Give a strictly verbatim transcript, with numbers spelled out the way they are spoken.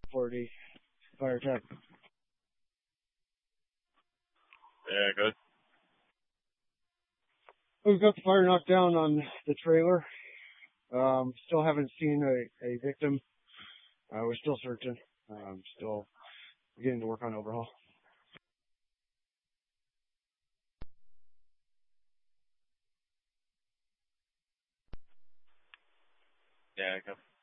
for the fire attack. Yeah, good. We've got the fire knocked down on the trailer. Um, still haven't seen a, a victim. Uh, we're still searching. Um, still beginning to work on overhaul. Yeah, good.